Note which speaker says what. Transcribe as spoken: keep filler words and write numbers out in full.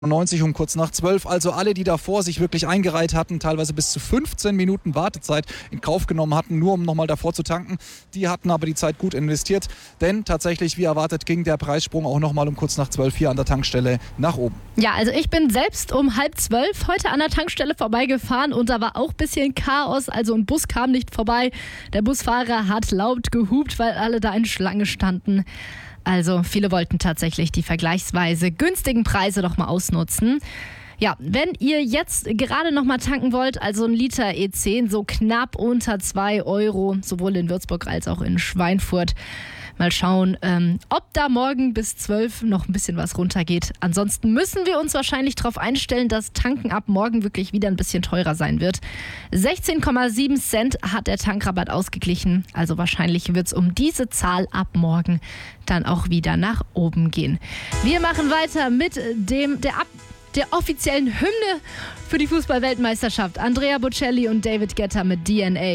Speaker 1: neunzig um kurz nach zwölf. Also alle, die davor sich wirklich eingereiht hatten, teilweise bis zu fünfzehn Minuten Wartezeit in Kauf genommen hatten, nur um nochmal davor zu tanken, die hatten aber die Zeit gut investiert. Denn tatsächlich, wie erwartet, ging der Preissprung auch nochmal um kurz nach zwölf hier an der Tankstelle nach oben.
Speaker 2: Ja, also ich bin selbst um halb zwölf heute an der Tankstelle vorbeigefahren und da war auch ein bisschen Chaos. Also ein Bus kam nicht vorbei. Der Busfahrer hat laut gehupt, weil alle da in Schlange standen. Also viele wollten tatsächlich die vergleichsweise günstigen Preise doch mal ausnutzen. Ja, wenn ihr jetzt gerade noch mal tanken wollt, also ein Liter E zehn, so knapp unter zwei Euro, sowohl in Würzburg als auch in Schweinfurt. Mal schauen, ähm, ob da morgen bis zwölf noch ein bisschen was runtergeht. Ansonsten müssen wir uns wahrscheinlich darauf einstellen, dass Tanken ab morgen wirklich wieder ein bisschen teurer sein wird. sechzehn Komma sieben Cent hat der Tankrabatt ausgeglichen. Also wahrscheinlich wird es um diese Zahl ab morgen dann auch wieder nach oben gehen. Wir machen weiter mit dem der, Ab- der offiziellen Hymne für die Fußball-Weltmeisterschaft. Andrea Bocelli und David Guetta mit D N A.